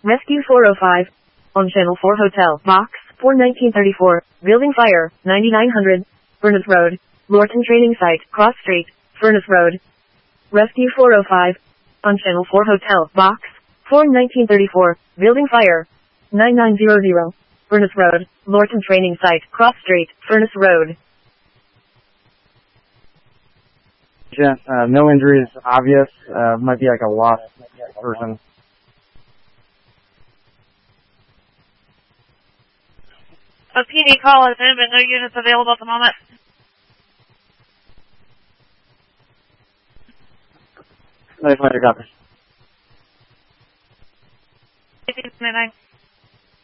Rescue 405. On Channel 4 Hotel. Box 41934. Building fire. 9900. Furnace Road. Lorton Training Site. Cross Street. Furnace Road. Rescue 405. On Channel 4 Hotel. Box 41934. Building fire. 9900. Furnace Road. Lorton Training Site. Cross Street. Furnace Road. No injuries obvious. Might be like a lost person. A PD call is in, but no units available at the moment. 900 copies. 1899.